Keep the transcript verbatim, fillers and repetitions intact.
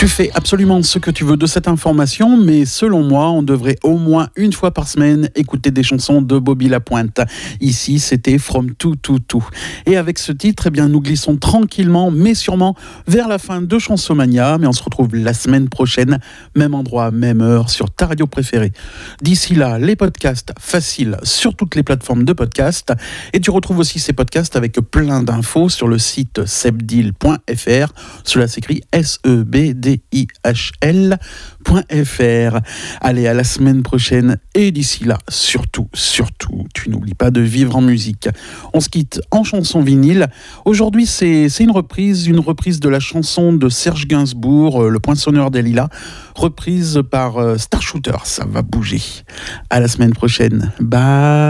Tu fais absolument ce que tu veux de cette information, mais selon moi, on devrait au moins une fois par semaine écouter des chansons de Bobby Lapointe. Ici, c'était From To To To. Et avec ce titre, eh bien, nous glissons tranquillement, mais sûrement, vers la fin de Chansomania. Mais on se retrouve la semaine prochaine, même endroit, même heure, sur ta radio préférée. D'ici là, les podcasts faciles sur toutes les plateformes de podcasts. Et tu retrouves aussi ces podcasts avec plein d'infos sur le site sebdil point f r. Cela s'écrit S E B D I H L point F R. Allez, à la semaine prochaine. Et d'ici là, surtout, surtout, tu n'oublies pas de vivre en musique. On se quitte en chanson vinyle. Aujourd'hui, c'est, c'est une reprise, une reprise de la chanson de Serge Gainsbourg, Le Poinçonneur des Lilas, reprise par Starshooter. Ça va bouger. À la semaine prochaine. Bye.